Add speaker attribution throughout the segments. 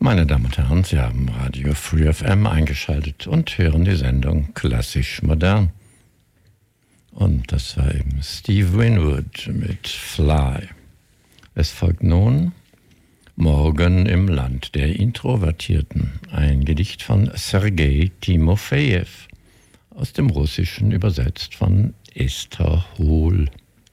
Speaker 1: Meine Damen und Herren, Sie haben Radio Free FM eingeschaltet und hören die Sendung Klassisch Modern. Und das war eben Steve Winwood mit Fly. Es folgt nun Morgen im Land der Introvertierten, ein Gedicht von Sergei Timofejew, aus dem Russischen übersetzt von Esther Hohl.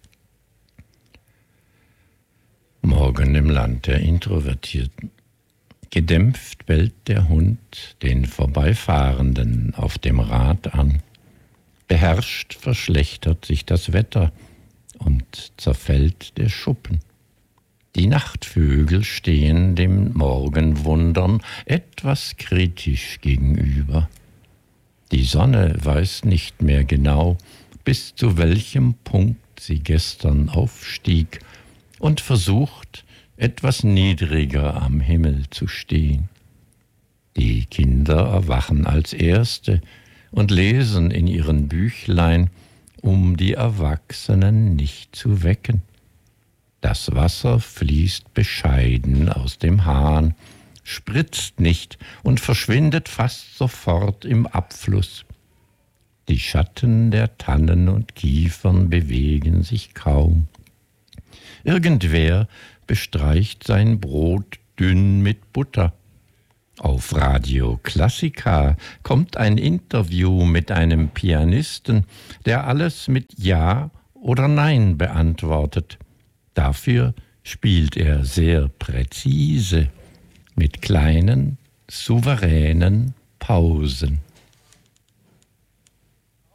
Speaker 1: Morgen im Land der Introvertierten. Gedämpft bellt der Hund den Vorbeifahrenden auf dem Rad an. Beherrscht verschlechtert sich das Wetter und zerfällt der Schuppen. Die Nachtvögel stehen dem Morgenwundern etwas kritisch gegenüber. Die Sonne weiß nicht mehr genau, bis zu welchem Punkt sie gestern aufstieg und versucht, etwas niedriger am Himmel zu stehen. Die Kinder erwachen als Erste und lesen in ihren Büchlein, um die Erwachsenen nicht zu wecken. Das Wasser fließt bescheiden aus dem Hahn, spritzt nicht und verschwindet fast sofort im Abfluss. Die Schatten der Tannen und Kiefern bewegen sich kaum. Irgendwer bestreicht sein Brot dünn mit Butter. Auf Radio Klassika kommt ein Interview mit einem Pianisten, der alles mit Ja oder Nein beantwortet. Dafür spielt er sehr präzise, mit kleinen, souveränen Pausen.